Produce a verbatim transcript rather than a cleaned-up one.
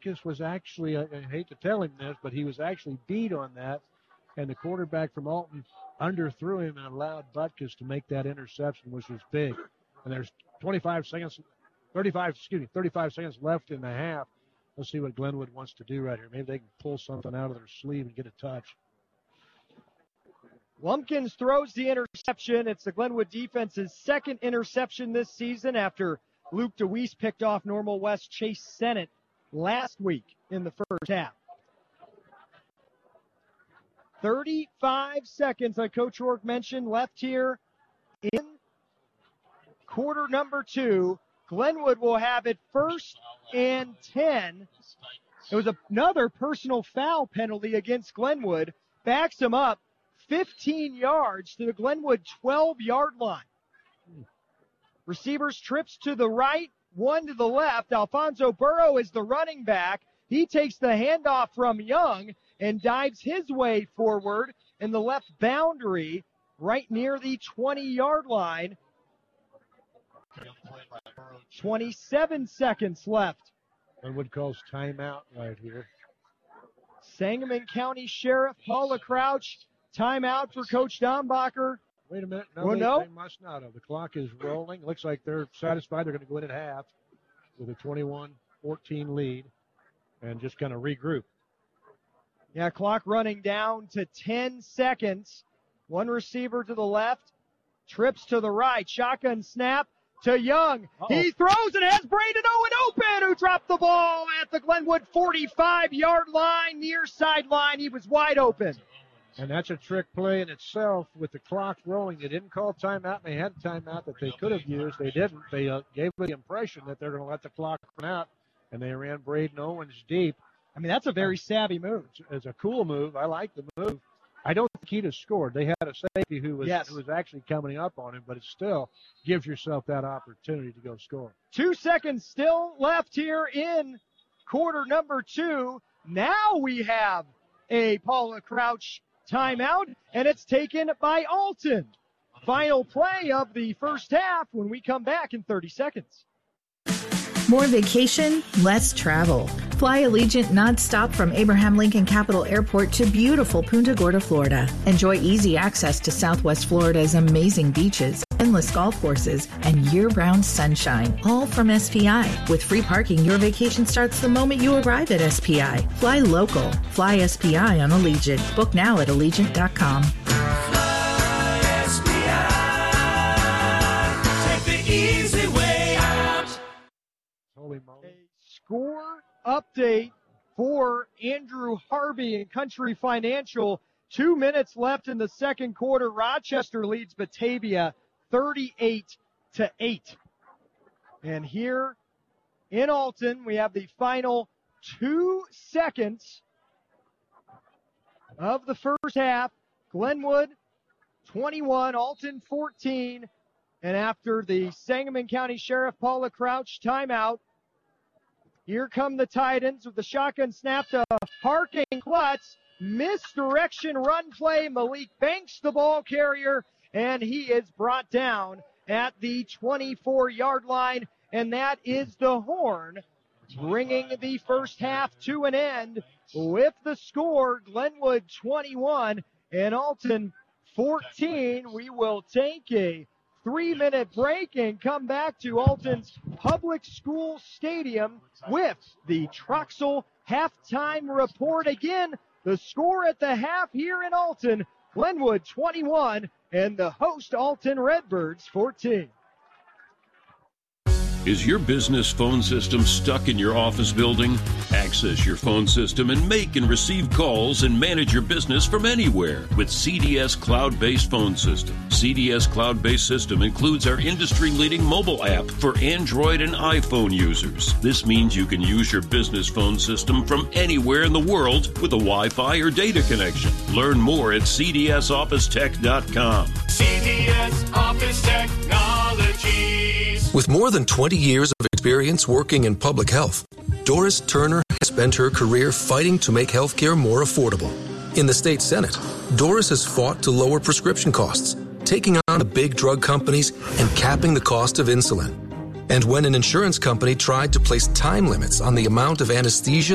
Butkus was actually, I, I hate to tell him this, but he was actually beat on that, and the quarterback from Alton underthrew him and allowed Butkus to make that interception, which was big. And there's twenty-five seconds, thirty-five, excuse me, thirty-five seconds left in the half. Let's see what Glenwood wants to do right here. Maybe they can pull something out of their sleeve and get a touch. Lumpkins throws the interception. It's the Glenwood defense's second interception this season after Luke DeWeese picked off Normal West Chase Sennett last week in the first half. thirty-five seconds, like Coach Rourke mentioned, left here in quarter number two. Glenwood will have it first and ten. It was another personal foul penalty against Glenwood. Backs him up fifteen yards to the Glenwood twelve-yard line. Receivers trips to the right, one to the left. Alfonso Burrow is the running back. He takes the handoff from Young and dives his way forward in the left boundary right near the twenty-yard line. twenty-seven seconds left. Glenwood calls timeout right here. Sangamon County Sheriff Paula Crouch, timeout for Coach Dombacher. Wait a minute. No, well, they, no. they must not have. The clock is rolling. Looks like they're satisfied. They're going to go in at half with a twenty-one fourteen lead and just kind of regroup. Yeah, clock running down to ten seconds. One receiver to the left, trips to the right. Shotgun snap to Young. Uh-oh. He throws and has Braden Owen open, who dropped the ball at the Glenwood forty-five-yard line, near sideline. He was wide open. And that's a trick play in itself with the clock rolling. They didn't call timeout. They had a timeout that they could have used. They didn't. They uh, gave the impression that they're going to let the clock run out, and they ran Braden Owens deep. I mean, that's a very savvy move. It's a cool move. I like the move. I don't think he'd have scored. They had a safety who was, yes. who was actually coming up on him, but it still gives yourself that opportunity to go score. Two seconds still left here in quarter number two. Now we have a Paula Crouch timeout, and it's taken by Alton. Final play of the first half when we come back in thirty seconds. More vacation, less travel. Fly Allegiant nonstop from Abraham Lincoln Capital Airport to beautiful Punta Gorda, Florida. Enjoy easy access to Southwest Florida's amazing beaches, endless golf courses, and year-round sunshine, all from S P I. With free parking, your vacation starts the moment you arrive at S P I. Fly local. Fly S P I on Allegiant. Book now at Allegiant dot com. Fly S P I. Take the easy way out. Holy moly. A score update for Andrew Harvey and Country Financial. Two minutes left in the second quarter. Rochester leads Batavia thirty-eight to eight. And here in Alton, we have the final two seconds of the first half. Glenwood twenty-one, Alton fourteen. And after the Sangamon County Sheriff Paula Crouch timeout, here come the Titans with the shotgun snap to Harking Klutz. Misdirection run play. Malik Banks, the ball carrier, and he is brought down at the twenty-four-yard line. And that is the horn, bringing the first half to an end with the score, Glenwood twenty-one and Alton fourteen. We will take a three-minute break and come back to Alton's Public School Stadium with the Troxel halftime report. Again, the score at the half here in Alton, Glenwood twenty-one and the host Alton Redbirds fourteen. Is your business phone system stuck in your office building? Access your phone system and make and receive calls and manage your business from anywhere with C D S Cloud-Based Phone System. C D S Cloud-Based System includes our industry-leading mobile app for Android and iPhone users. This means you can use your business phone system from anywhere in the world with a Wi-Fi or data connection. Learn more at C D S office tech dot com. C D S Office Technologies. With more than twenty years of experience working in public health, Doris Turner has spent her career fighting to make healthcare more affordable. In the state Senate, Doris has fought to lower prescription costs, taking on the big drug companies and capping the cost of insulin. And when an insurance company tried to place time limits on the amount of anesthesia